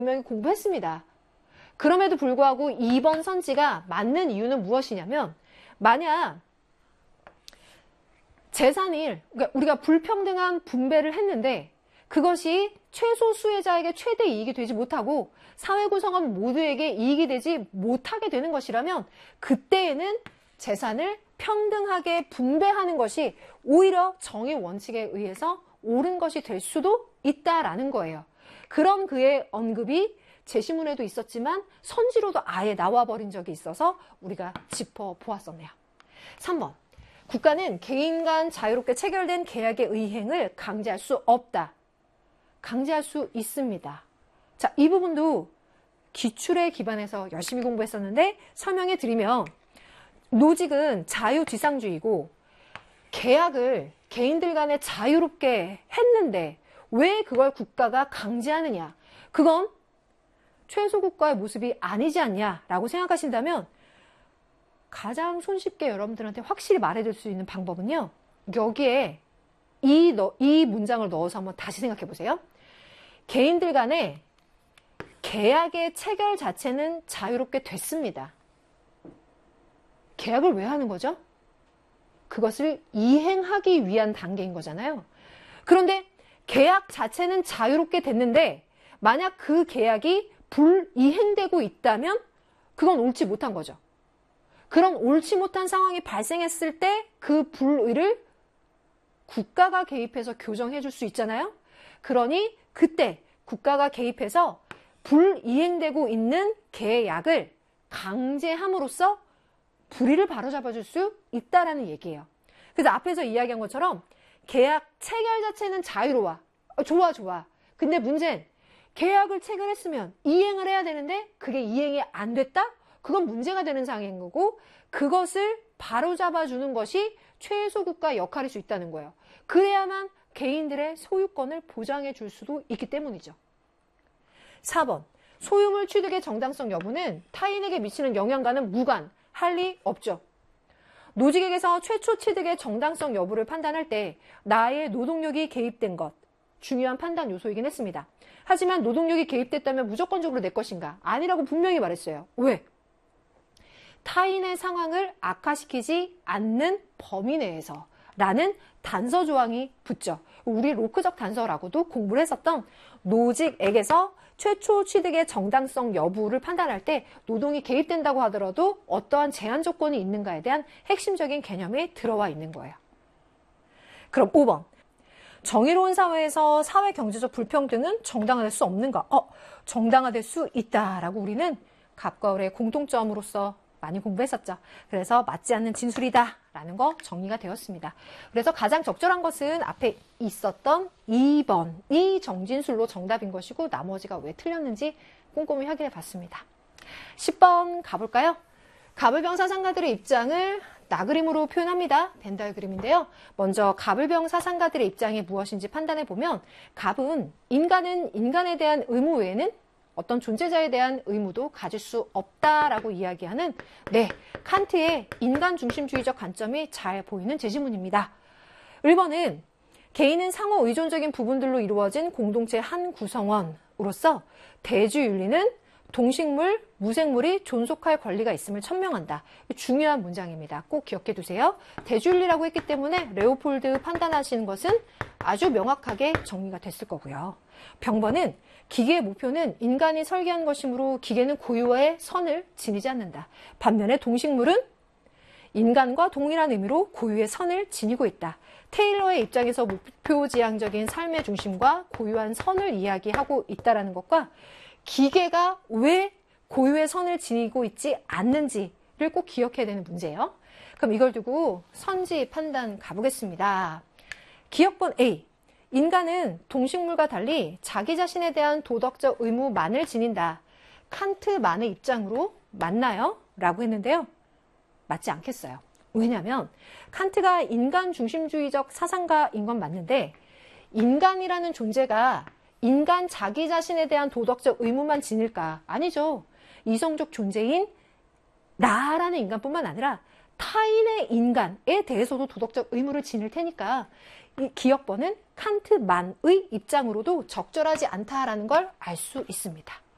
분명히 공부했습니다. 그럼에도 불구하고 2번 선지가 맞는 이유는 무엇이냐면 만약 재산을 그러니까 우리가 불평등한 분배를 했는데 그것이 최소 수혜자에게 최대 이익이 되지 못하고 사회 구성원 모두에게 이익이 되지 못하게 되는 것이라면 그때에는 재산을 평등하게 분배하는 것이 오히려 정의 원칙에 의해서 옳은 것이 될 수도 있다라는 거예요. 그런 그의 언급이 제시문에도 있었지만 선지로도 아예 나와버린 적이 있어서 우리가 짚어보았었네요. 3번. 국가는 개인 간 자유롭게 체결된 계약의 의행을 강제할 수 없다. 강제할 수 있습니다. 자, 이 부분도 기출에 기반해서 열심히 공부했었는데 설명해 드리면 노직은 자유지상주의고 계약을 개인들 간에 자유롭게 했는데 왜 그걸 국가가 강제하느냐? 그건 최소국가의 모습이 아니지 않냐라고 생각하신다면 가장 손쉽게 여러분들한테 확실히 말해줄 수 있는 방법은요. 여기에 이 문장을 넣어서 한번 다시 생각해 보세요. 개인들 간에 계약의 체결 자체는 자유롭게 됐습니다. 계약을 왜 하는 거죠? 그것을 이행하기 위한 단계인 거잖아요. 그런데 계약 자체는 자유롭게 됐는데 만약 그 계약이 불이행되고 있다면 그건 옳지 못한 거죠. 그런 옳지 못한 상황이 발생했을 때 그 불의를 국가가 개입해서 교정해 줄 수 있잖아요. 그러니 그때 국가가 개입해서 불이행되고 있는 계약을 강제함으로써 불의를 바로잡아 줄 수 있다라는 얘기예요. 그래서 앞에서 이야기한 것처럼 계약 체결 자체는 자유로워. 좋아. 근데 문제는 계약을 체결했으면 이행을 해야 되는데 그게 이행이 안 됐다? 그건 문제가 되는 상황인 거고 그것을 바로잡아 주는 것이 최소국가 역할일 수 있다는 거예요. 그래야만 개인들의 소유권을 보장해 줄 수도 있기 때문이죠. 4번. 소유물 취득의 정당성 여부는 타인에게 미치는 영향과는 무관할 리 없죠. 노직에게서 최초 취득의 정당성 여부를 판단할 때 나의 노동력이 개입된 것, 중요한 판단 요소이긴 했습니다. 하지만 노동력이 개입됐다면 무조건적으로 내 것인가? 아니라고 분명히 말했어요. 왜? 타인의 상황을 악화시키지 않는 범위 내에서 라는 단서 조항이 붙죠. 우리 로크적 단서라고도 공부를 했었던 노직에게서 최초 취득의 정당성 여부를 판단할 때 노동이 개입된다고 하더라도 어떠한 제한 조건이 있는가에 대한 핵심적인 개념이 들어와 있는 거예요. 그럼 5번. 정의로운 사회에서 사회 경제적 불평등은 정당화될 수 없는가? 정당화될 수 있다라고 우리는 갑과 을의 공통점으로서 많이 공부했었죠. 그래서 맞지 않는 진술이다라는 거 정리가 되었습니다. 그래서 가장 적절한 것은 앞에 있었던 2번이 정진술로 정답인 것이고 나머지가 왜 틀렸는지 꼼꼼히 확인해 봤습니다. 10번 가볼까요? 갑을병 사상가들의 입장을 나그림으로 표현합니다. 벤다이 그림인데요. 먼저 갑을병 사상가들의 입장이 무엇인지 판단해 보면 갑은 인간은 인간에 대한 의무 외에는 어떤 존재자에 대한 의무도 가질 수 없다라고 이야기하는 칸트의 인간 중심주의적 관점이 잘 보이는 제시문입니다. 1번은 개인은 상호 의존적인 부분들로 이루어진 공동체 한 구성원으로서 대주윤리는 동식물, 무생물이 존속할 권리가 있음을 천명한다. 중요한 문장입니다. 꼭 기억해 두세요. 대주윤리라고 했기 때문에 레오폴드 판단하시는 것은 아주 명확하게 정리가 됐을 거고요. 병번은 기계의 목표는 인간이 설계한 것이므로 기계는 고유의 선을 지니지 않는다. 반면에 동식물은 인간과 동일한 의미로 고유의 선을 지니고 있다. 테일러의 입장에서 목표지향적인 삶의 중심과 고유한 선을 이야기하고 있다는 것과 기계가 왜 고유의 선을 지니고 있지 않는지를 꼭 기억해야 되는 문제예요. 그럼 이걸 두고 선지 판단 가보겠습니다. 기억본 A. 인간은 동식물과 달리 자기 자신에 대한 도덕적 의무만을 지닌다. 칸트만의 입장으로 맞나요? 라고 했는데요. 맞지 않겠어요. 왜냐하면 칸트가 인간 중심주의적 사상가인 건 맞는데 인간이라는 존재가 인간 자기 자신에 대한 도덕적 의무만 지닐까? 아니죠. 이성적 존재인 나라는 인간뿐만 아니라 타인의 인간에 대해서도 도덕적 의무를 지닐 테니까 이 기억번은 칸트만의 입장으로도 적절하지 않다라는 걸 알 수 있습니다.